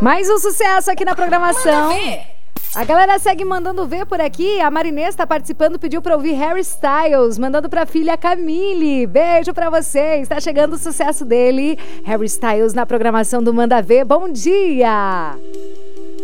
Mais um sucesso aqui na programação. A galera segue mandando ver por aqui. A Marinês tá participando, pediu pra ouvir Harry Styles, mandando pra filha Camille. Beijo pra vocês. Tá chegando o sucesso dele. Harry Styles na programação do Manda Ver. Bom dia!